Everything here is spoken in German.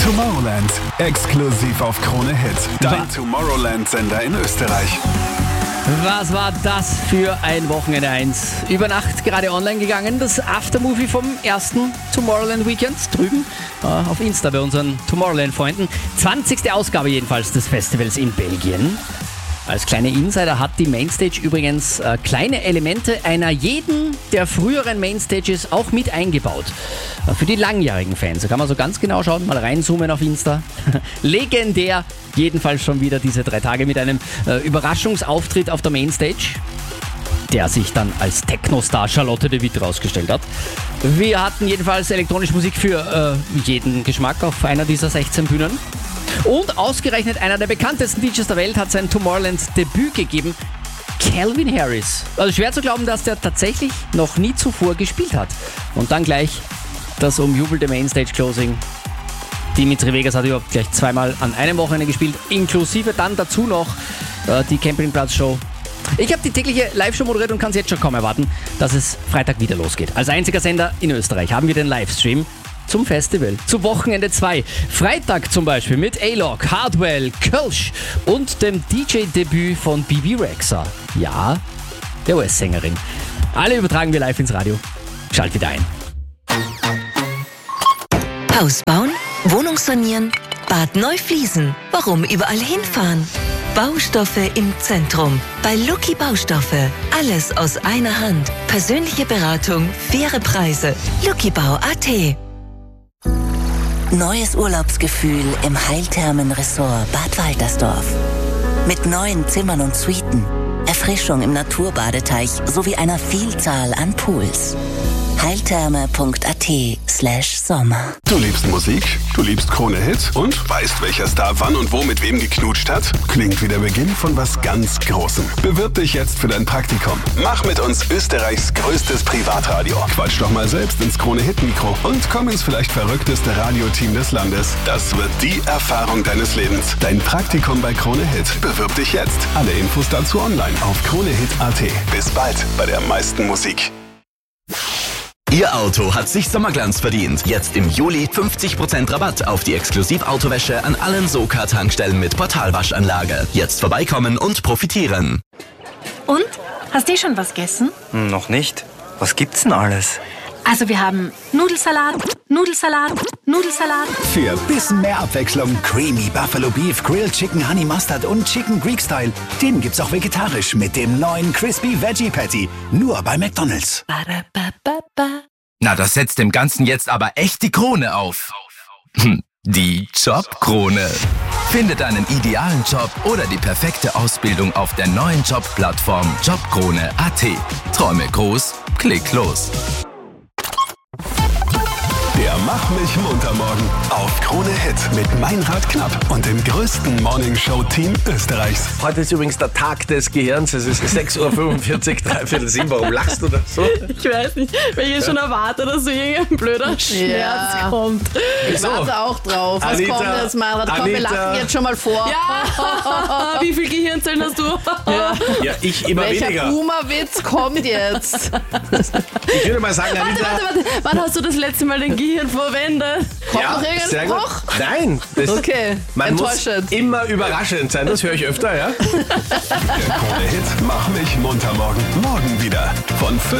Tomorrowland, exklusiv auf Krone Hit. Dein Tomorrowland-Sender in Österreich. Was war das für ein Wochenende 1? Über Nacht gerade online gegangen, das Aftermovie vom ersten Tomorrowland Weekend drüben auf Insta bei unseren Tomorrowland-Freunden. 20. Ausgabe jedenfalls des Festivals in Belgien. Als kleine Insider hat die Mainstage übrigens kleine Elemente einer jeden der früheren Mainstages auch mit eingebaut. Für die langjährigen Fans. Da kann man so ganz genau schauen, mal reinzoomen auf Insta. Legendär, jedenfalls schon wieder diese 3 Tage mit einem Überraschungsauftritt auf der Mainstage, der sich dann als Techno-Star Charlotte de Witte rausgestellt hat. Wir hatten jedenfalls elektronische Musik für jeden Geschmack auf einer dieser 16 Bühnen. Und ausgerechnet einer der bekanntesten DJs der Welt hat sein Tomorrowland-Debüt gegeben, Calvin Harris. Also schwer zu glauben, dass der tatsächlich noch nie zuvor gespielt hat. Und dann gleich das umjubelte Mainstage-Closing. Dimitri Vegas hat überhaupt gleich 2-mal an einem Wochenende gespielt, inklusive dann dazu noch die Campingplatz-Show. Ich habe die tägliche Live-Show moderiert und kann es jetzt schon kaum erwarten, dass es Freitag wieder losgeht. Als einziger Sender in Österreich haben wir den Livestream zum Festival, zu Wochenende 2. Freitag zum Beispiel mit A-Log, Hardwell, Kölsch und dem DJ-Debüt von Bibi Rexha. Ja, der US-Sängerin. Alle übertragen wir live ins Radio. Schalt wieder ein. Haus bauen, Wohnung sanieren, Bad neu fließen. Warum überall hinfahren? Baustoffe im Zentrum. Bei Lucky Baustoffe. Alles aus einer Hand. Persönliche Beratung, faire Preise. luckybau.at. Neues Urlaubsgefühl im Heilthermen-Resort Bad Waltersdorf. Mit neuen Zimmern und Suiten, Erfrischung im Naturbadeteich sowie einer Vielzahl an Pools. heiltherme.at/Sommer. Du liebst Musik, du liebst Krone Hit und weißt, welcher Star wann und wo mit wem geknutscht hat? Klingt wie der Beginn von was ganz Großem. Bewirb dich jetzt für dein Praktikum. Mach mit uns Österreichs größtes Privatradio. Quatsch doch mal selbst ins Krone Hit Mikro und komm ins vielleicht verrückteste Radioteam des Landes. Das wird die Erfahrung deines Lebens. Dein Praktikum bei Krone Hit. Bewirb dich jetzt. Alle Infos dazu online auf kronehit.at. Bis bald bei der meisten Musik. Ihr Auto hat sich Sommerglanz verdient. Jetzt im Juli 50% Rabatt auf die Exklusiv-Autowäsche an allen Soka-Tankstellen mit Portalwaschanlage. Jetzt vorbeikommen und profitieren. Und? Hast du schon was gegessen? Noch nicht. Was gibt's denn alles? Also wir haben Nudelsalat, Nudelsalat, Nudelsalat. Für ein bisschen mehr Abwechslung Creamy Buffalo Beef, Grilled Chicken Honey Mustard und Chicken Greek Style. Den gibt's auch vegetarisch mit dem neuen Crispy Veggie Patty. Nur bei McDonald's. Na, das setzt dem Ganzen jetzt aber echt die Krone auf. Die Jobkrone. Finde deinen idealen Job oder die perfekte Ausbildung auf der neuen Jobplattform Jobkrone.at. Träume groß, klick los. Der Mach mich munter morgen auf Krone Hit mit Meinrad Knapp und dem größten Morningshow-Team Österreichs. Heute ist übrigens der Tag des Gehirns. Es ist 6:45 Uhr, 6:45. Warum lachst du da so? Ich weiß nicht, weil ich schon erwarte, dass so irgendein blöder Schmerz kommt. Ich warte auch drauf. Was Anita, kommt jetzt, Meinrad? Komm, wir lachen jetzt schon mal vor. Ja, wie viel Gehirnzellen hast du? Ja, ich immer Welcher weniger. Boomer-Witz kommt jetzt? Ich würde mal sagen, Anita... Warte. Wann hast du das letzte Mal den Gehirn verwendet? Kommt Ja, noch sehr irgendein gut. Spruch? Nein. Okay, Man muss enttäuschend. immer überraschend sein. Das höre ich öfter, ja? Der Krone Hit Mach mich munter morgen. Morgen wieder von 5